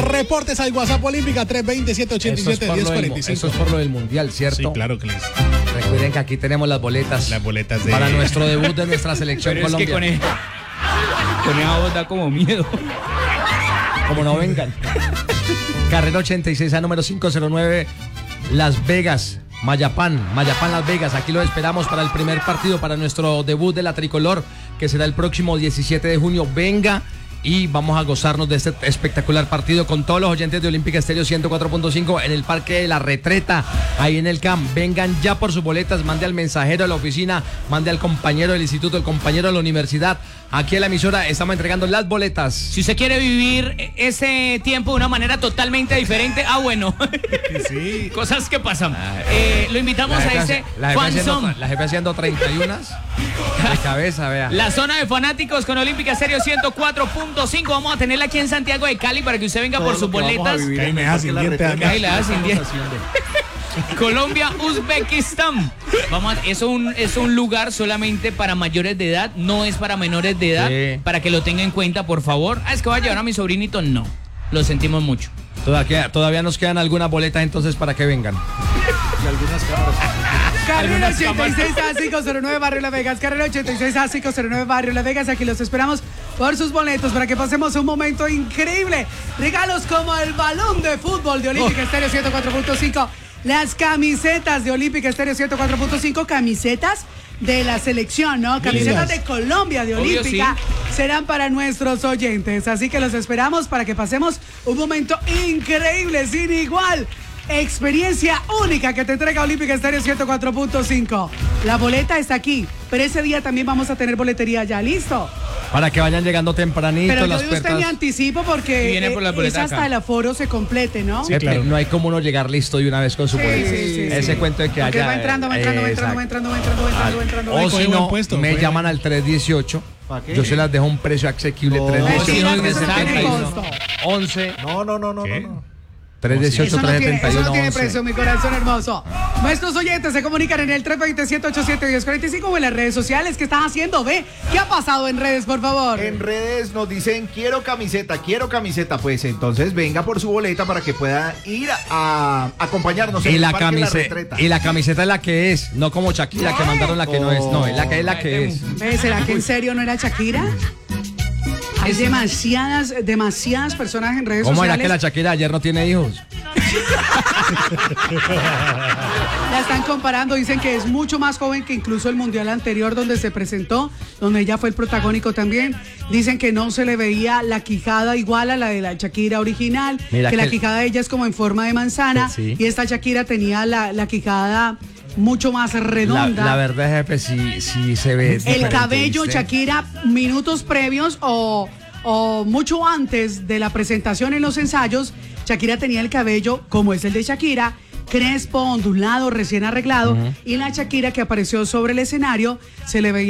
Reportes al WhatsApp Olímpica 320-787-1045. Eso es por lo del Mundial, ¿cierto? Sí, claro que les. Recuerden que aquí tenemos las boletas. Las boletas de... para nuestro debut de nuestra selección Pero Colombia. es que con esa voz da como miedo. Como no vengan. Carrera 86A número 509, Las Vegas. Mayapán, Las Vegas. Aquí lo esperamos para el primer partido, para nuestro debut de la tricolor, que será el próximo 17 de junio. Venga y vamos a gozarnos de este espectacular partido con todos los oyentes de Olímpica Estéreo 104.5 en el Parque de la Retreta, ahí en el CAM. Vengan ya por sus boletas, mande al mensajero de la oficina, mande al compañero del instituto, el compañero de la universidad. Aquí en la emisora estamos entregando las boletas. Si usted quiere vivir ese tiempo de una manera totalmente diferente, bueno. Sí. Cosas que pasan. Lo invitamos a ese fanzone. La jefe haciendo 31 de cabeza, vea. La zona de fanáticos con Olímpica Estéreo 104.5. Vamos a tenerla aquí en Santiago de Cali para que usted venga por sus boletas. Ahí me das sin diente, Ahí le das sin diente. Colombia, Uzbekistán. Es un lugar solamente para mayores de edad, no es para menores de edad, sí. Para que lo tenga en cuenta, por favor. Es que voy a llevar a mi sobrinito, no. Lo sentimos mucho. Todavía nos quedan algunas boletas entonces para que vengan. Y algunas cámaras. Carrera 86A509 Barrio Las Vegas. Carrera 86A509 Barrio Las Vegas. Aquí los esperamos por sus boletos para que pasemos un momento increíble. Regalos como el balón de fútbol de Olímpica Estéreo 104.5. Las camisetas de Olímpica Estéreo 104.5. Camisetas de la selección, ¿no? Camisetas de Colombia de Olímpica. Sí. Serán para nuestros oyentes. Así que los esperamos para que pasemos un momento increíble, sin igual. Experiencia única que te entrega Olímpica Estéreo 104.5. La boleta está aquí, pero ese día también vamos a tener boletería ya, ¿listo? Para que vayan llegando tempranito. Pero las yo de usted me anticipo porque viene por la boleta es hasta acá. el aforo se complete, ¿no? Sí, claro. No hay como uno llegar listo de una vez con su boleta. Sí. Ese cuento de que Porque haya... va entrando. O si no, puesto, me pues. llaman al 318. ¿Para qué? Yo se las dejo a un precio asequible. No, 318 no, eso no tiene 371 costo. 11 No. 318 Eso no tiene 371 11. precio, mi corazón hermoso. Nuestros oyentes se comunican en el 320-787-1045 o en las redes sociales. ¿Qué están haciendo? Ve, ¿qué ha pasado en redes, por favor? En redes nos dicen quiero camiseta. Pues entonces venga por su boleta para que pueda ir a acompañarnos en Y el la, Parque de la Retreta. y la camiseta es la que es, no como Shakira que mandaron la que no es. No, es la que es. ¿Será que en serio no era Shakira? Hay demasiadas personas en redes ¿Cómo era sociales. que la Shakira ayer no tiene hijos? La están comparando, dicen que es mucho más joven que incluso el mundial anterior donde se presentó, donde ella fue el protagónico también. Dicen que no se le veía la quijada igual a la de la Shakira original, Mira que la que- quijada de ella es como en forma de manzana, Sí. y esta Shakira tenía la quijada mucho más redonda. La verdad, jefe, sí se ve El diferente, cabello, ¿viste? Shakira, minutos previos o mucho antes de la presentación en los ensayos, Shakira tenía el cabello como es el de Shakira, crespo, ondulado, recién arreglado, y la Shakira que apareció sobre el escenario se le veía